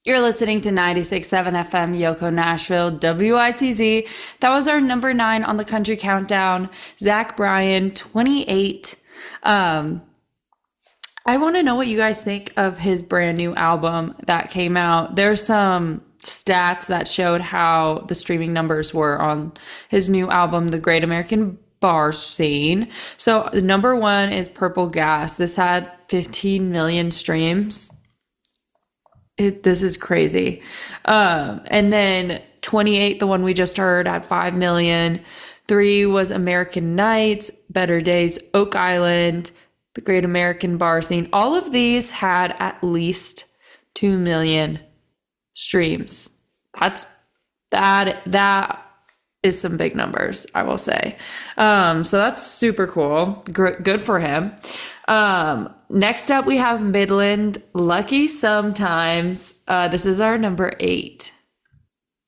You're listening to 96.7 FM Yoko Nashville WICZ. That was our number 9 on the country countdown. Zach Bryan, 28. Um, I want to know what you guys think of his brand new album that came out. There's some stats that showed how the streaming numbers were on his new album, The Great American Bar Scene. So the number 1 is Purple Gas. This had 15 million streams. This is crazy. And then 28, the one we just heard, had 5 million. 3 was American Nights, Better Days, Oak Island, The Great American Bar Scene. All of these had at least 2 million streams. That is some big numbers, I will say. So that's super cool. Good for him. Next up, we have Midland, Lucky Sometimes. This is our number 8.